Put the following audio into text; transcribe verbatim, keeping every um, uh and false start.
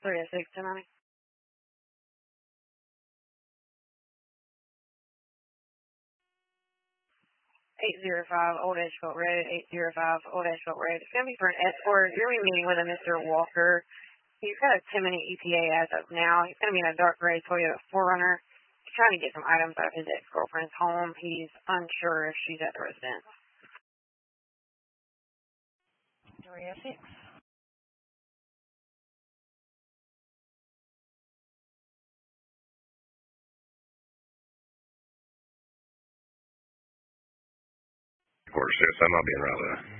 three oh six, ten ninety. eight oh five Old Edgefield Road, eight oh five Old Edgefield Road. It's going to be for an escort. You're going to be meeting with a Mister Walker. He's got a ten minute E T A as of now. He's going to be in a dark gray Toyota four runner. He's trying to get some items out of his ex-girlfriend's home. He's unsure if she's at the residence. three oh six. Quarter six, I'm not being routed.